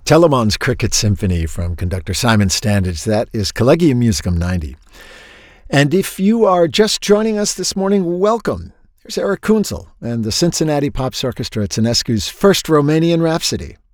Telemon's Cricket Symphony from conductor Simon Standage. That is Collegium Musicum 90. And if you are just joining us this morning, welcome. Here's Eric Kunzel and the Cincinnati Pops Orchestra at Ionescu's first Romanian Rhapsody.